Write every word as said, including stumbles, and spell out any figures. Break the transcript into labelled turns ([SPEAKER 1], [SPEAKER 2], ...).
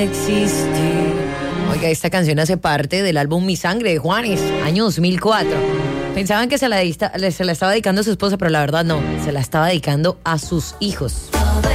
[SPEAKER 1] Existe. Oiga, esta canción hace parte del álbum Mi Sangre de Juanes, año dos mil cuatro. Pensaban que se la, se la estaba dedicando a su esposa, pero la verdad no, se la estaba dedicando a sus hijos.